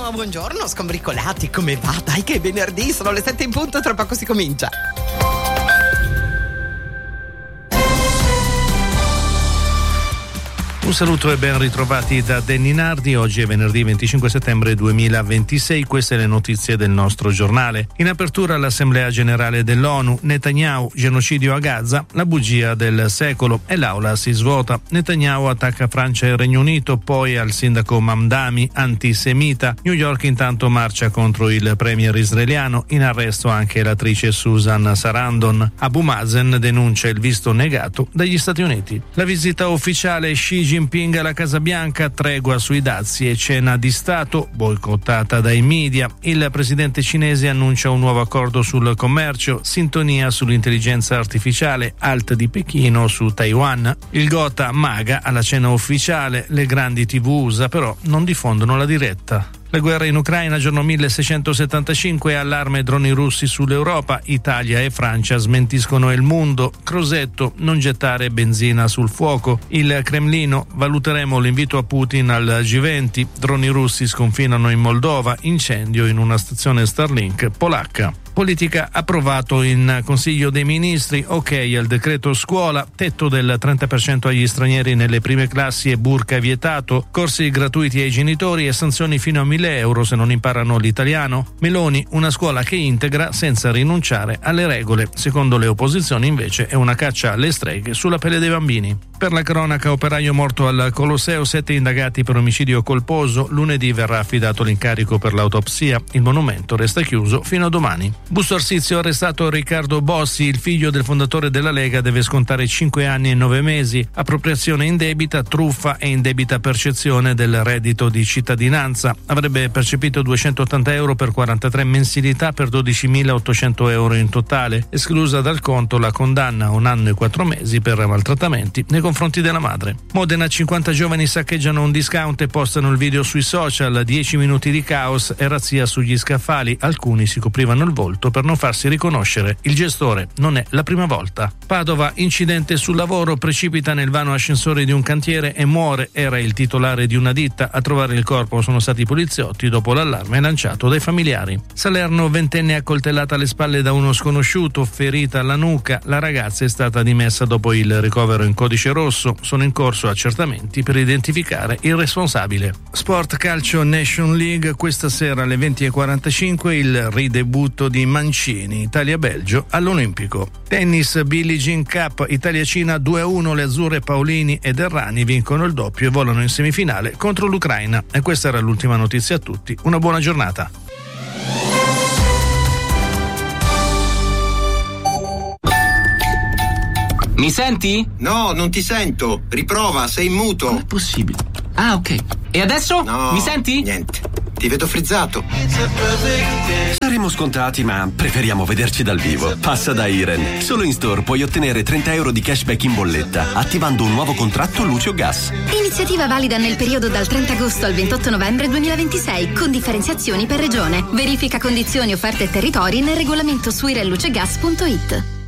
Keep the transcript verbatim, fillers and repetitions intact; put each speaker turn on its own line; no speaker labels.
Buongiorno, buongiorno, scombricolati, come va? Dai che è venerdì, sono le sette in punto, tra poco si comincia.
Un saluto e ben ritrovati da Danny Nardi. Oggi è venerdì venticinque settembre duemilaventisei, queste le notizie del nostro giornale. In apertura all'Assemblea Generale dell'ONU, Netanyahu, genocidio a Gaza, la bugia del secolo, e l'aula si svuota. Netanyahu attacca Francia e Regno Unito, poi al sindaco Mamdani, antisemita. New York intanto marcia contro il premier israeliano, in arresto anche l'attrice Susan Sarandon. Abu Mazen denuncia il visto negato dagli Stati Uniti. La visita ufficiale Xi Jinping alla Casa Bianca, tregua sui dazi e cena di Stato, boicottata dai media. Il presidente cinese annuncia un nuovo accordo sul commercio, sintonia sull'intelligenza artificiale, alt di Pechino su Taiwan. Il Gotha maga alla cena ufficiale, le grandi tivù U S A però non diffondono la diretta. La guerra in Ucraina, giorno milleseicentosettantacinque, allarme droni russi sull'Europa, Italia e Francia smentiscono il mondo, Crosetto, non gettare benzina sul fuoco, il Cremlino, valuteremo l'invito a Putin al G venti, droni russi sconfinano in Moldova, incendio in una stazione Starlink polacca. Politica, approvato in Consiglio dei Ministri, ok al decreto scuola, tetto del trenta per cento agli stranieri nelle prime classi e burka vietato, corsi gratuiti ai genitori e sanzioni fino a mille euro se non imparano l'italiano. Meloni, una scuola che integra senza rinunciare alle regole. Secondo le opposizioni invece è una caccia alle streghe sulla pelle dei bambini. Per la cronaca, operaio morto al Colosseo, sette indagati per omicidio colposo, lunedì verrà affidato l'incarico per l'autopsia, il monumento resta chiuso fino a domani. Busto Arsizio, arrestato Riccardo Bossi, il figlio del fondatore della Lega, deve scontare cinque anni e nove mesi, appropriazione indebita, truffa e indebita percezione del reddito di cittadinanza. Avrebbe percepito duecentottanta euro per quarantatré mensilità per dodicimilaottocento euro in totale, esclusa dal conto la condanna a un anno e quattro mesi per maltrattamenti nei confronti della madre. Modena, cinquanta giovani saccheggiano un discount e postano il video sui social, dieci minuti di caos e razzia sugli scaffali, alcuni si coprivano il volto per non farsi riconoscere. Il gestore non è la prima volta. Padova, incidente sul lavoro, precipita nel vano ascensore di un cantiere e muore, era il titolare di una ditta. A trovare il corpo sono stati i poliziotti dopo l'allarme lanciato dai familiari. Salerno, ventenne accoltellata alle spalle da uno sconosciuto, ferita alla nuca, la ragazza è stata dimessa dopo il ricovero in codice rosso, sono in corso accertamenti per identificare il responsabile. Sport calcio Nation League, questa sera alle venti e quarantacinque il ridebutto di Mancini, Italia-Belgio all'Olimpico. Tennis Billie Jean Cup, Italia-Cina due a uno, le azzurre Paolini ed Errani vincono il doppio e volano in semifinale contro l'Ucraina. E questa era l'ultima notizia a tutti, una buona giornata.
Mi senti?
No, non ti sento. Riprova, sei in muto.
Com'è possibile? Ah, ok. E adesso?
No.
Mi senti?
Niente. Ti vedo frizzato.
Saremo scontati, ma preferiamo vederci dal vivo. Passa da Iren. Solo in store puoi ottenere trenta euro di cashback in bolletta, attivando un nuovo contratto luce o gas.
Iniziativa valida nel periodo dal trenta agosto al ventotto novembre duemilaventisei, con differenziazioni per regione. Verifica condizioni, offerte e territori nel regolamento su irenlucegas punto it.